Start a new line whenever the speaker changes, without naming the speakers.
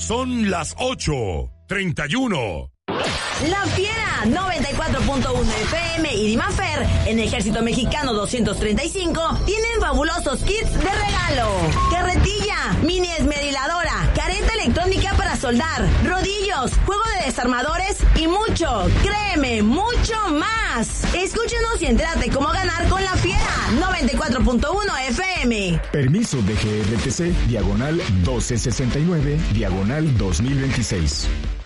Son las 8:31.
La Fiera 94.1 FM y Dimafer en Ejército Mexicano 235 tienen fabulosos kits de regalo. Carretilla, mini esmeriladora, careta electrónica para soldar, rodillos, juego de desarmadores y mucho, créeme, mucho más. Escúchenos y entérate cómo ganar con La Fiera 94.1 FM.
Permiso de GRTC, diagonal 1269, diagonal 2026.